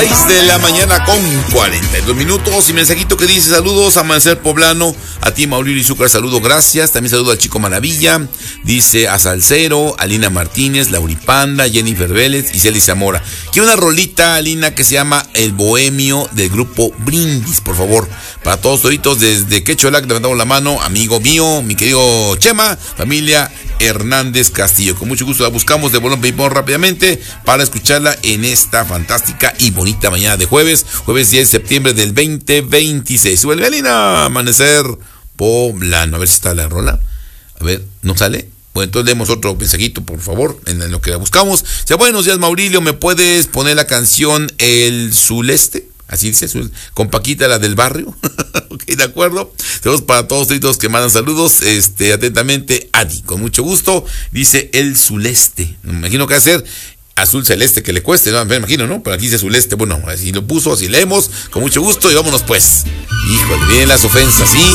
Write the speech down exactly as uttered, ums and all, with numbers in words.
seis de la mañana con cuarenta y dos minutos y mensajito que dice: saludos, Amanecer Poblano, a ti Mauricio y Zúcar, saludo, gracias. También saludo al Chico Maravilla, dice a Salcero, a Lina Martínez, Lauripanda, Jennifer Vélez y Celis Zamora. Quiero una rolita, Lina, que se llama El Bohemio del grupo Brindis, por favor. Para todos toditos desde Quecholac, levantamos la mano, amigo mío, mi querido Chema, familia Hernández Castillo. Con mucho gusto la buscamos de Bolón Ping-Pong rápidamente para escucharla en esta fantástica y bonita mañana de jueves, jueves diez de septiembre del veinte veintiséis. Vuelve Lina, Amanecer Poblano. A ver si está la rola. A ver, ¿no sale? Bueno, entonces leemos otro mensajito, por favor, en lo que la buscamos. O sea, buenos días, Maurilio, ¿me puedes poner la canción El Zuleste? Así dice, con Paquita, la del barrio. Ok, de acuerdo. Saludos para todos los que mandan saludos. Este, atentamente, Adi, con mucho gusto. Dice El Zuleste. Me imagino que va a ser azul celeste, que le cueste, no me imagino, ¿no? Pero aquí dice Zuleste. Bueno, así lo puso, así leemos, con mucho gusto y vámonos pues. Híjole, vienen las ofensas, ¿sí?